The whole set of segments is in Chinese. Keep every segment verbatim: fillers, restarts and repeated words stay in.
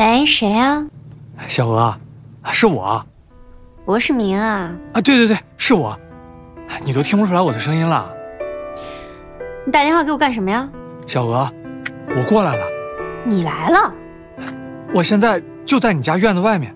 喂，谁啊？ 小娥，是我。 罗世民啊？ 啊，对对对，是我。你都听不出来我的声音了？ 你打电话给我干什么呀？ 小娥，我过来了。 你来了？ 我现在就在你家院子外面。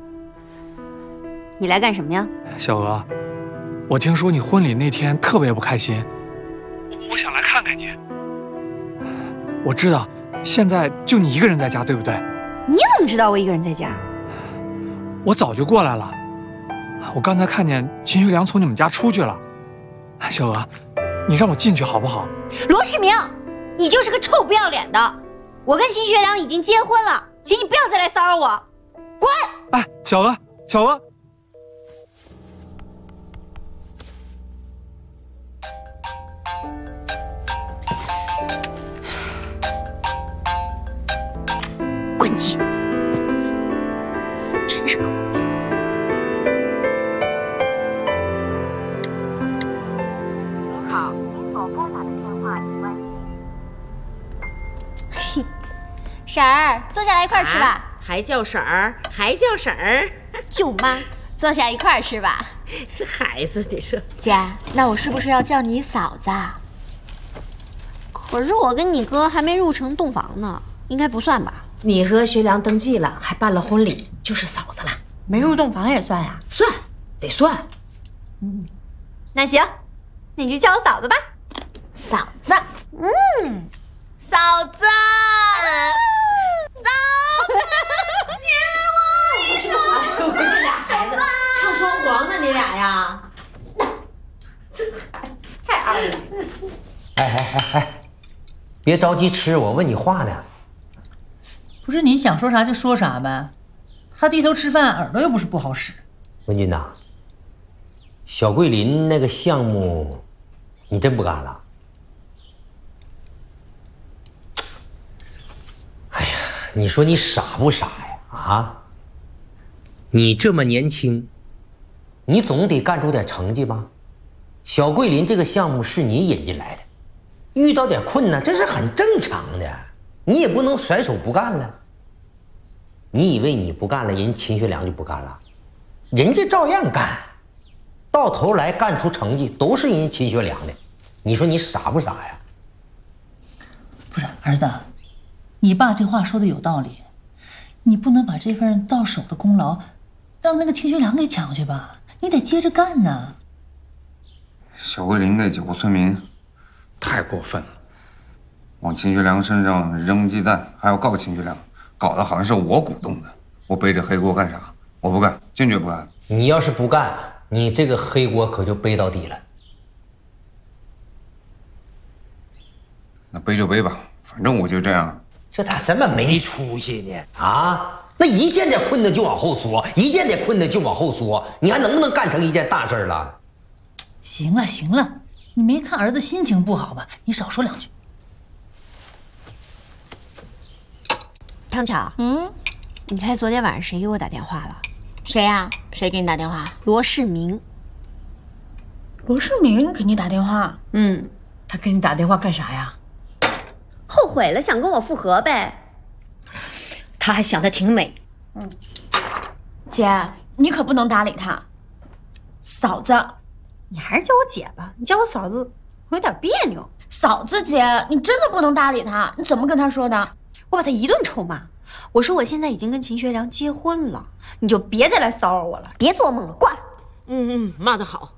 你来干什么呀？ 小娥，我听说你婚礼那天特别不开心，我想来看看你。我知道现在就你一个人在家，对不对？ 你怎么知道我一个人在家？ 我早就过来了。我刚才看见秦学良从你们家出去了。小娥，你让我进去好不好？ 罗世明，你就是个臭不要脸的！我跟秦学良已经结婚了，请你不要再来骚扰我，滚！ 哎，小娥，小娥。 滚进！真是个…… 您好，您所拨打的电话已关机。婶儿，坐下来一块儿吃吧。 啊、还叫婶儿，还叫婶儿。 舅妈，坐下一块儿吃吧。 这孩子，你说， 姐，那我是不是要叫你嫂子？ 可是我跟你哥还没入城洞房呢，应该不算吧？ 你和学良登记了，还办了婚礼，就是嫂子了。 没入洞房也算呀？ 算，得算。 嗯，那行，那你就叫我嫂子吧。 嫂子， 嗯， 嫂子，嫂子， 接我一手。这俩孩子唱双簧呢，你俩呀？ 这太二了。 哎哎哎哎，别着急吃，我问你话呢。 不是你想说啥就说啥呗，他低头吃饭，耳朵又不是不好使。 文君呐，小桂林那个项目，你真不干了？哎呀，你说你傻不傻呀？啊，你这么年轻，你总得干出点成绩吧？小桂林这个项目是你引进来的，遇到点困难这是很正常的。你也不能甩手不干了。你以为你不干了，人秦学良就不干了？人家照样干，到头来干出成绩都是人秦学良的。你说你傻不傻呀？ 不是儿子，你爸这话说的有道理，你不能把这份到手的功劳让那个秦学良给抢去吧？你得接着干呢。 小桂林那几户村民太过分了。往秦学良身上扔鸡蛋，还要告秦学良，搞得好像是我鼓动的。我背着黑锅干啥？我不干，坚决不干。 你要是不干，你这个黑锅可就背到底了。 那背就背吧，反正我就这样。 这咋这么没出息呢？啊，那一件点困难就往后缩，一件点困难就往后缩，你还能不能干成一件大事了？ 行了行了，你没看儿子心情不好吧？你少说两句。 汤巧， 嗯， 你猜昨天晚上谁给我打电话了？ 谁呀、啊？谁给你打电话？ 罗世明。 罗世明给你打电话？ 嗯， 他给你打电话干啥呀？ 后悔了，想跟我复合呗。 他还想得挺美。 嗯，姐，你可不能搭理他。嫂子， 你还是叫我姐吧，你叫我嫂子，我有点别扭。 嫂子姐，你真的不能搭理他。你怎么跟他说的？ 我把他一顿臭骂，我说我现在已经跟秦学良结婚了，你就别再来骚扰我了，别做梦了，挂。 嗯嗯，骂得好。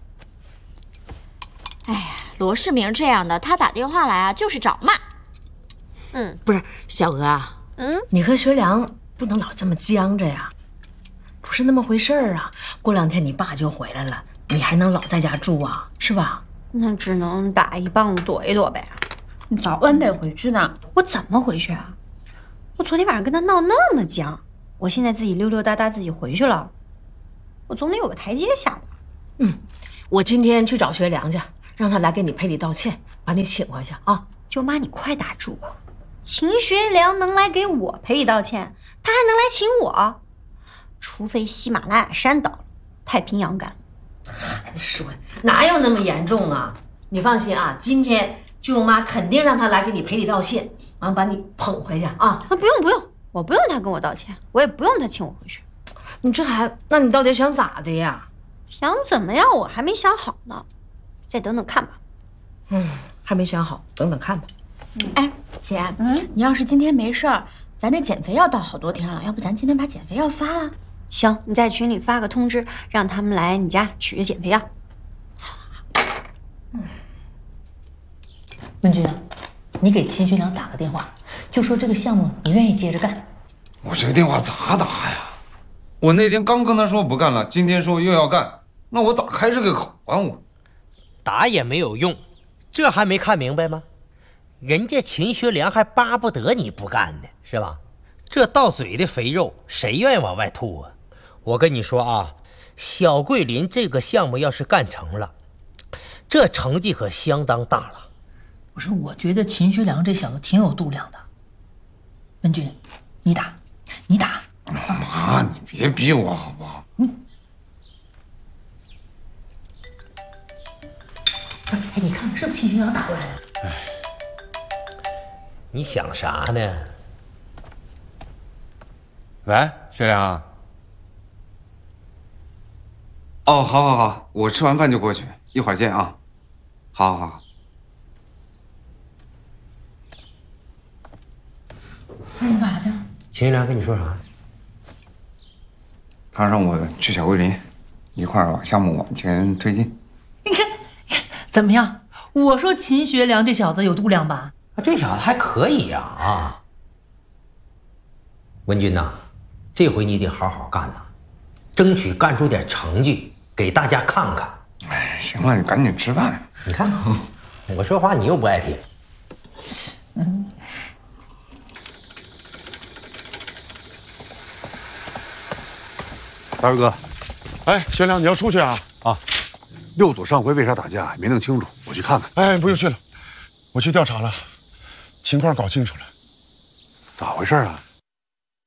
哎呀，罗世明这样的，他打电话来啊，就是找骂。 嗯， 不是小娥啊， 嗯， 你和学良不能老这么僵着呀，不是那么回事儿啊。过两天你爸就回来了，你还能老在家住啊，是吧？ 那只能打一棒子躲一躲呗。 你早晚得回去的。 我怎么回去啊？我昨天晚上跟他闹那么僵，我现在自己溜溜达达自己回去了，我总得有个台阶下吧。 嗯，我今天去找学良去，让他来给你赔礼道歉，把你请回去啊。 舅妈，你快打住啊！秦学良能来给我赔礼道歉，他还能来请我？除非喜马拉雅山倒了，太平洋干了。 说哪有那么严重啊？你放心啊，今天舅妈肯定让他来给你赔礼道歉，完把你捧回去啊！ 啊，不用不用， 我不用他跟我道歉，我也不用他请我回去。 你这孩子，那你到底想咋的呀？ 想怎么样，我还没想好呢，再等等看吧。 嗯，还没想好，等等看吧。 哎，姐，嗯，你要是今天没事儿，咱那减肥药到好多天了，要不咱今天把减肥药发了？ 行，你在群里发个通知，让他们来你家取减肥药。 嗯，文君啊，你给秦学良打个电话，就说这个项目你愿意接着干。 我这个电话咋打呀？我那天刚跟他说不干了，今天说又要干，那我咋开这个口啊？我打也没有用，这还没看明白吗？人家秦学良还巴不得你不干呢，是吧？这到嘴的肥肉，谁愿意往外吐啊？我跟你说啊，小桂林这个项目要是干成了，这成绩可相当大了。 不是，我觉得秦学良这小子挺有度量的。文君，你打，你打。 妈，你别逼我好不好？ 嗯。哎，你看看是不是秦学良打过来的？哎， 你想啥呢？ 喂，学良。哦，好，好，好，我吃完饭就过去，一会儿见啊。好，好，好。 那你干啥去？ 秦学良跟你说啥？ 他让我去小桂林，一块儿把项目往前推进。 你看，怎么样？我说秦学良这小子有度量吧？ 这小子还可以呀！啊，文君呐，这回你得好好干呐，争取干出点成绩给大家看看。 哎，行了，你赶紧吃饭。 你看，我说话你又不爱听。 嗯。 大二哥，哎，学良，你要出去啊？啊，六组上回为啥打架没弄清楚，我去看看。 哎，不用去了，我去调查了，情况搞清楚了。 咋回事啊？